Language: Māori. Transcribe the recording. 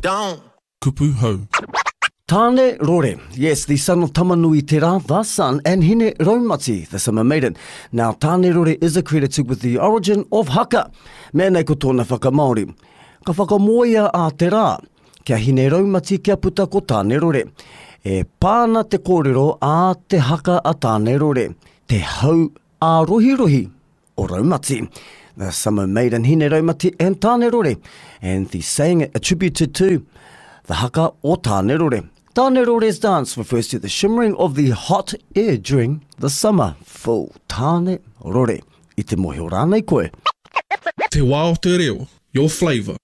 Don't. Kupu hau. Tāne Rore, yes, the son of Tamanui Te Rā, the son, and Hine Raumati, the summer maiden. Now, Tāne Rore is accredited with the origin of haka. Mēnei ko tōna whakamaori. Ka whakamoia a Te Rā, kia Hine Raumati kia puta ko Tāne Rore. E pāna te kōrero a te haka a Tāne Rore. Te hau a rohi rohi o Raumati. The summer maiden Hine Raumati and Tāne Rore. And the saying attributed to the haka o Tāne Rore. Tāne Rore's dance refers to the shimmering of the hot air during the summer. Full Tāne Rore. I te mohi o rānei koe. Te wā o te reo, your flavour.